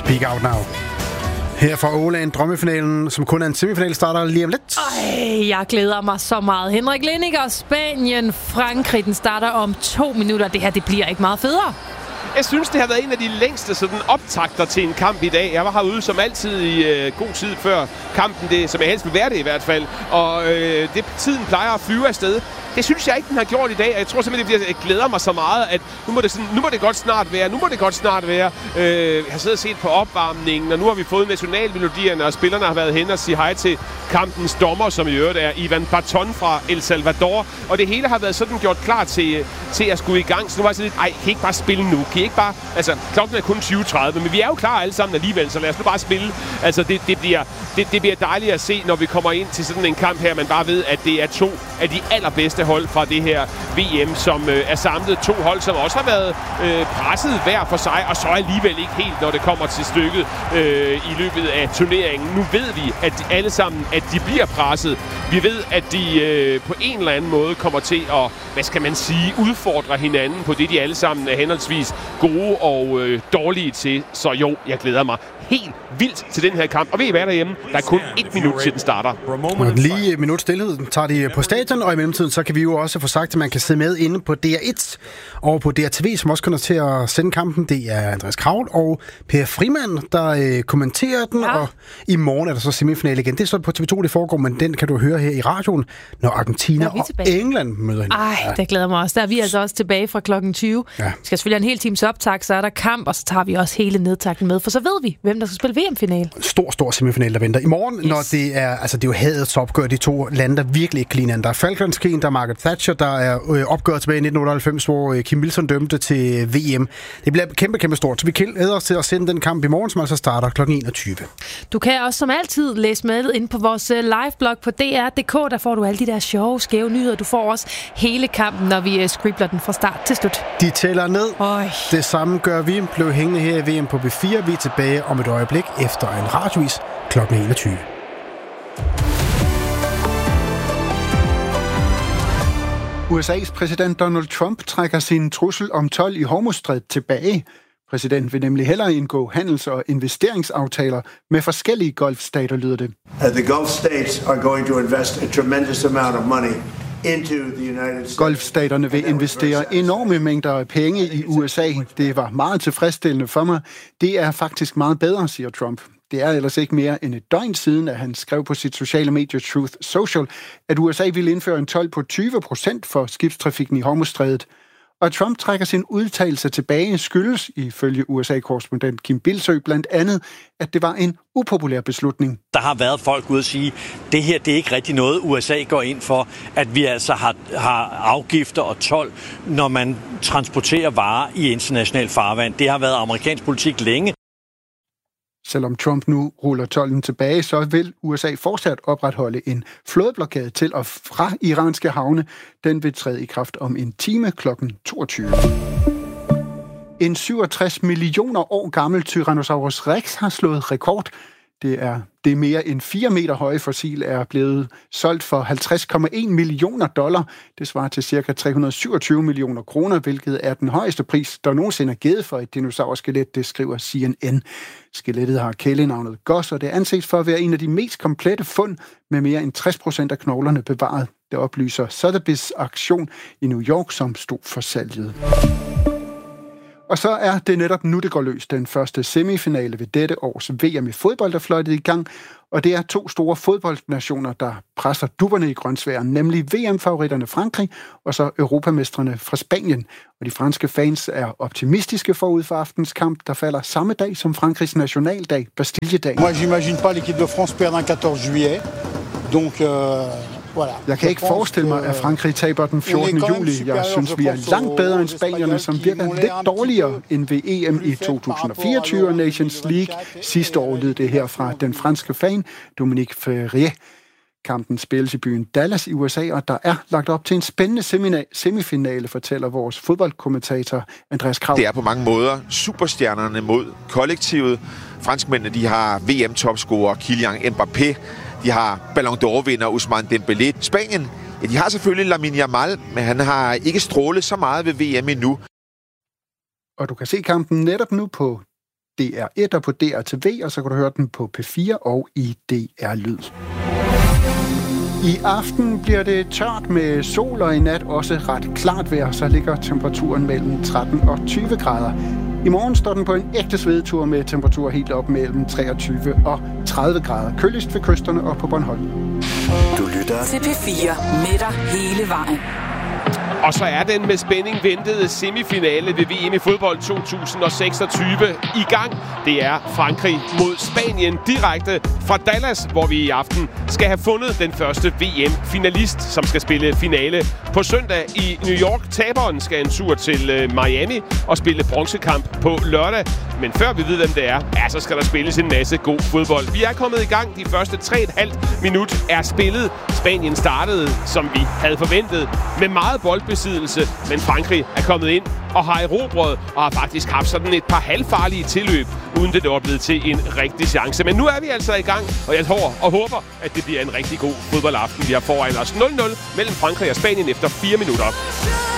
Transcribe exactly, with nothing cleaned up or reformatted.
Speak Out Now. Her fra Åland, drømmefinalen, som kun er en semifinal, starter lige om lidt. Ej, jeg glæder mig så meget. Henrik Lindiger, Spanien, Frankrig, den starter om to minutter. Det her, det bliver ikke meget federe. Jeg synes, det har været en af de længste sådan, optakter til en kamp i dag. Jeg var herude som altid i øh, god tid før kampen, det, som jeg helst vil være det i hvert fald. Og øh, det, tiden plejer at flyve afsted. Det synes jeg ikke, den har gjort i dag. Jeg tror simpelthen, at jeg glæder mig så meget, at nu må det, sådan, nu må det godt snart være. Nu må det godt snart være. Øh, jeg har siddet og set på opvarmningen, og nu har vi fået nationalmelodierne, og spillerne har været hen og sige hej til kampens dommer, som i øvrigt er Ivan Barton fra El Salvador. Og det hele har været sådan gjort klar til, til at skulle i gang. Så nu var jeg sådan lidt, ej, kan I ikke bare spille nu? Kan I ikke bare... Altså, klokken er kun tyve tredive, men vi er jo klar alle sammen alligevel, så lad os nu bare spille. Altså, det, det, bliver, det, det bliver dejligt at se, når vi kommer ind til sådan en kamp her, man bare ved, at det er to af de allerbedste hold fra det her V M, som øh, er samlet. To hold, som også har været øh, presset hver for sig, og så alligevel ikke helt, når det kommer til stykket øh, i løbet af turneringen. Nu ved vi, at de alle sammen, at de bliver presset. Vi ved, at de øh, på en eller anden måde kommer til at, hvad skal man sige, udfordre hinanden på det, de alle sammen er henholdsvis gode og øh, dårlige til. Så jo, jeg glæder mig helt vildt til den her kamp. Og ved I hvad derhjemme? Der er kun et minut til den starter. Og lige et minut stillhed tager de på stadion, og i mellemtiden så kan vi jo også få sagt, at man kan sidde med inde på D R et og på D R T V, som også kommer til at sende kampen. Det er Andreas Kraul og Per Frimand, der øh, kommenterer den, ja. Og i morgen er der så semifinale igen. Det er så på T V to, det foregår, men den kan du høre her i radioen, når Argentina og England møder hinanden. Ej, ja. Det glæder mig også. Der er vi altså også tilbage fra klokken tyve. Ja. Vi skal selvfølgelig have en hel times optag, så er der kamp, og så tager vi også hele nedtakten med, for så ved vi, hvem der skal spille V M-final. Stor, stor semifinal, der venter i morgen, yes. Når det er, altså det er jo hadets opgør, de to lande, der virkelig ikke kan lide hinanden. Der er Falklandskrigen, der er Margaret Thatcher, der er øh, opgøret tilbage i nitten otteoghalvfems, hvor øh, Kim Wilson dømte til V M. Det bliver kæmpe, kæmpe stort, så vi glæder os til at sende den kamp i morgen, som altså starter klokken enogtyve. Du kan også som altid læse med ind på vores live-blog på D R punktum D K. Der får du alle de der sjove, skæve nyheder. Du får også hele kampen, når vi scribler den fra start til slut. De tæller ned. Øj. Det samme gør vi. Blev hængende her i V M på B fire. Vi er tilbage om et øjeblik efter en radiovis klokken enogtyve. U S A's præsident Donald Trump trækker sin trussel om told i Hormuzstrædet tilbage. Præsidenten vil nemlig hellere indgå handels- og investeringsaftaler med forskellige golfstater, lyder det. The Gulf states are going to invest a tremendous amount of money into the United States. Golfstaterne vil investere enorme mængder af penge i U S A. Det var meget tilfredsstillende for mig. Det er faktisk meget bedre, siger Trump. Det er ellers ikke mere end et døgn siden, at han skrev på sit sociale medie Truth Social, at U S A ville indføre en told på tyve procent for skibstrafikken i Hormuzstrædet. Og Trump trækker sin udtalelse tilbage skyldes, ifølge U S A-korrespondent Kim Bildsøe, blandt andet, at det var en upopulær beslutning. Der har været folk ude at sige, at det her det er ikke rigtig noget, U S A går ind for, at vi altså har, har afgifter og told, når man transporterer varer i international farvand. Det har været amerikansk politik længe. Selvom Trump nu ruller tolden tilbage, så vil U S A fortsat opretholde en flådeblokade til og fra iranske havne. Den vil træde i kraft om en time klokken toogtyve. En syvogtres millioner år gammel Tyrannosaurus Rex har slået rekord. Det er det mere end fire meter høje fossil er blevet solgt for halvtreds komma en millioner dollar. Det svarer til ca. tre hundrede syvogtyve millioner kroner, hvilket er den højeste pris, der nogensinde er givet for et dinosaurskelet, det skriver C N N. Skelettet har kælenavnet Gus, og det anses for at være en af de mest komplette fund med mere end tres procent af knoglerne bevaret. Det oplyser Sotheby's auktion i New York, som stod for salget. Og så er det netop nu, det går løs. Den første semifinale ved dette års V M i fodbold er fløjtet i gang, og det er to store fodboldnationer, der presser dupperne i grønsværen, nemlig V M-favoritterne Frankrig og så europamestrene fra Spanien. Og de franske fans er optimistiske forud for aftens kamp, der falder samme dag som Frankrigs nationaldag, Bastilledag. Moi, j'imagine pas l'équipe de France perdre den quatorze juillet, donc... Euh... Jeg kan ikke forestille mig, at Frankrig taber den fjortende juli. Jeg synes, vi er langt bedre end spanierne, som virker lidt dårligere end ved E M i to tusind og fireogtyve og Nations League. Sidste år lød det her fra den franske fan, Dominique Ferrier. Kampen spilles i byen Dallas i U S A, og der er lagt op til en spændende semifinale, fortæller vores fodboldkommentator Andreas Krav. Det er på mange måder superstjernerne mod kollektivet. Franskmændene, de har V M-topscorer Kylian Mbappé. De har Ballon d'Or-vinder Ousmane Dembélé. Spanien, ja, de har selvfølgelig Lamine Yamal, men han har ikke strålet så meget ved V M endnu. Og du kan se kampen netop nu på D R et og på D R T V, og så kan du høre den på P fire og i D R Lyd. I aften bliver det tørt med sol, og i nat også ret klart vejr, så ligger temperaturen mellem tretten og tyve grader. I morgen står den på en ægte svedetur med temperaturer helt op mellem treogtyve og tredive grader. Køligst ved kysterne og på Bornholm. Du lytter til P fire med dig hele vejen. Og så er den med spænding ventede semifinale ved V M i fodbold to tusind og seksogtyve i gang. Det er Frankrig mod Spanien direkte fra Dallas, hvor vi i aften skal have fundet den første V M-finalist, som skal spille finale på søndag i New York. Taberen skal en tur til Miami og spille bronzekamp på lørdag. Men før vi ved, hvem det er, ja, så skal der spilles en masse god fodbold. Vi er kommet i gang. De første tre komma fem minut er spillet. Spanien startede, som vi havde forventet, med meget boldbesiddelse. Men Frankrig er kommet ind og har erobret og har faktisk haft sådan et par halvfarlige tilløb, uden det er blevet til en rigtig chance. Men nu er vi altså i gang, og jeg tror og håber, at det bliver en rigtig god fodboldaften. Vi har foran os nul nul mellem Frankrig og Spanien efter fire minutter.